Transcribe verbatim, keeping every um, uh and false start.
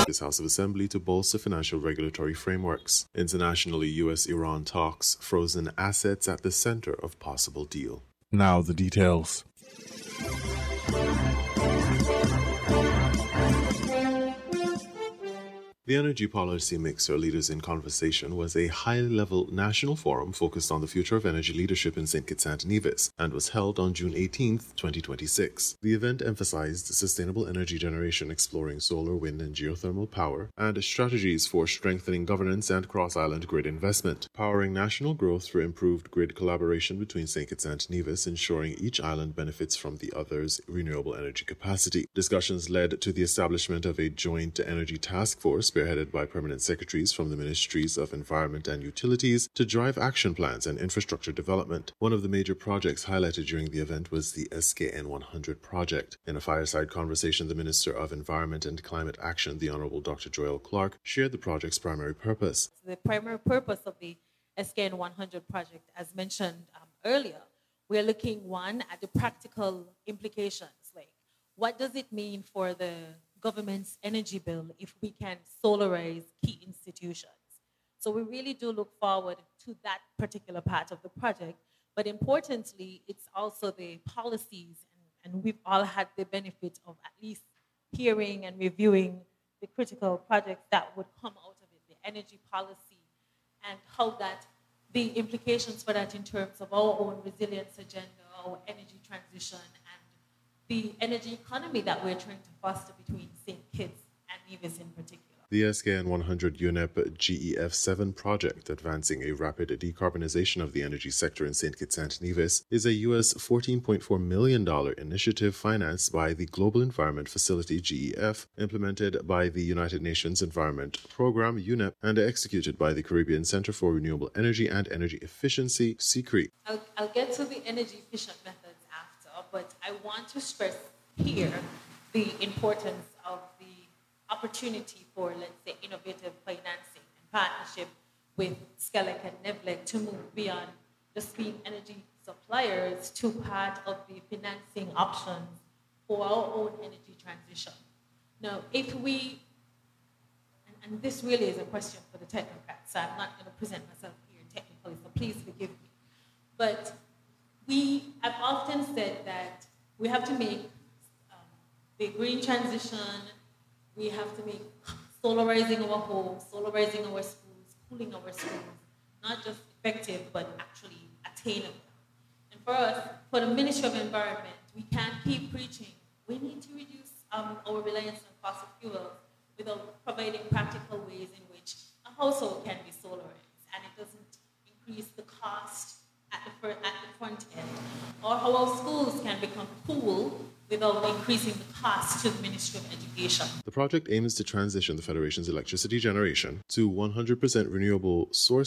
this House of Assembly to bolster financial regulatory frameworks. Internationally, U S Iran talks, frozen assets at the center of possible deal. Now the details. The Energy Policy Mixer Leaders in Conversation was a high-level national forum focused on the future of energy leadership in Saint Kitts and Nevis and was held on June eighteenth, twenty twenty-six. The event emphasized sustainable energy generation exploring solar, wind, and geothermal power and strategies for strengthening governance and cross-island grid investment, powering national growth through improved grid collaboration between Saint Kitts and Nevis, ensuring each island benefits from the other's renewable energy capacity. Discussions led to the establishment of a joint energy task force headed by permanent secretaries from the Ministries of Environment and Utilities to drive action plans and infrastructure development. One of the major projects highlighted during the event was the S K N one hundred project. In a fireside conversation, the Minister of Environment and Climate Action, the Honourable Doctor Joel Clark, shared the project's primary purpose. The primary purpose of the S K N one hundred project, as mentioned um, earlier, we are looking, one, at the practical implications, like what does it mean for the government's energy bill if we can solarize key institutions. So we really do look forward to that particular part of the project. But importantly, it's also the policies, and, and we've all had the benefit of at least hearing and reviewing the critical projects that would come out of it, the energy policy, and how that, the implications for that in terms of our own resilience agenda, our energy transition, and the energy economy that we're trying to foster between Saint Kitts and Nevis in particular. The S K N one hundred U N E P G E F seven project, advancing a rapid decarbonization of the energy sector in Saint Kitts and Nevis, is a U S fourteen point four million dollars initiative financed by the Global Environment Facility G E F, implemented by the United Nations Environment Programme U N E P, and executed by the Caribbean Center for Renewable Energy and Energy Efficiency, C C R E. I'll, I'll get to the energy efficient methods after, but I want to stress here the importance of the opportunity for, let's say, innovative financing and partnership with SCELEC and NEVLEC to move beyond just being energy suppliers to part of the financing options for our own energy transition. Now, if we, and, and this really is a question for the technocrats, so I'm not going to present myself here technically, so please forgive me. But we have often said that we have to make um, the green transition. We have to make solarizing our homes, solarizing our schools, cooling our schools, not just effective, but actually attainable. And for us, for the Ministry of Environment, we can't keep preaching. We need to reduce um, our reliance on fossil fuels without providing practical ways in which a household can be solarized, and it doesn't increase the cost at the, at the front end, or how our schools can become cool without increasing the cost to the Ministry of Education. The project aims to transition the Federation's electricity generation to one hundred percent renewable sources